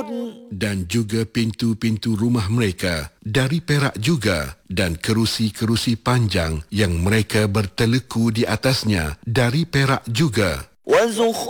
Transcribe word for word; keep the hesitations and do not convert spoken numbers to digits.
Dan juga pintu-pintu rumah mereka dari perak juga, dan kerusi-kerusi panjang yang mereka berteleku di atasnya dari perak juga.